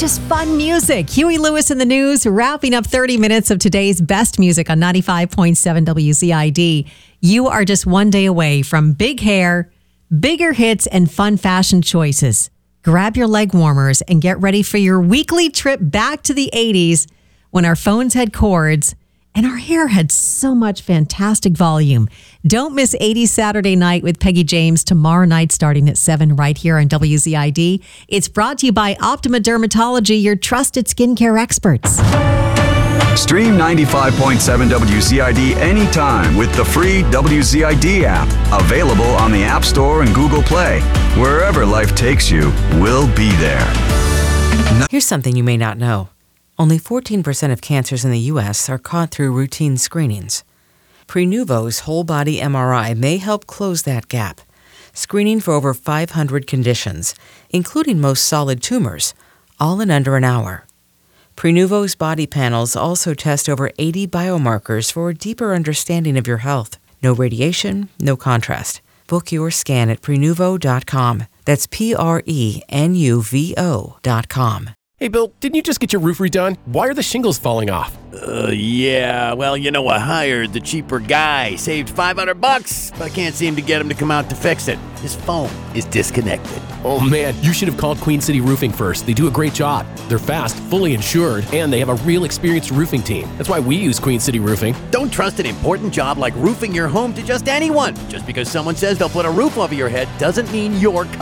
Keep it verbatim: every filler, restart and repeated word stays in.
just fun music. Huey Lewis in the news, wrapping up thirty minutes of today's best music on ninety-five point seven W Z I D. You are just one day away from big hair, bigger hits, and fun fashion choices. Grab your leg warmers and get ready for your weekly trip back to the eighties when our phones had cords and our hair had so much fantastic volume. Don't miss eighties Saturday Night with Peggy James tomorrow night starting at seven right here on W Z I D. It's brought to you by Optima Dermatology, your trusted skincare experts. Stream ninety-five point seven W Z I D anytime with the free W Z I D app. Available on the App Store and Google Play. Wherever life takes you, we'll be there. Here's something you may not know. Only fourteen percent of cancers in the U S are caught through routine screenings. Prenuvo's whole-body M R I may help close that gap, screening for over five hundred conditions, including most solid tumors, all in under an hour. Prenuvo's body panels also test over eighty biomarkers for a deeper understanding of your health. No radiation, no contrast. Book your scan at Prenuvo dot com. That's P R E N U V O dot com. Hey, Bill, didn't you just get your roof redone? Why are the shingles falling off? Uh, yeah. Well, you know, I hired the cheaper guy. Saved five hundred bucks, but I can't seem to get him to come out to fix it. His phone is disconnected. Oh, man, you should have called Queen City Roofing first. They do a great job. They're fast, fully insured, and they have a real experienced roofing team. That's why we use Queen City Roofing. Don't trust an important job like roofing your home to just anyone. Just because someone says they'll put a roof over your head doesn't mean you're covered.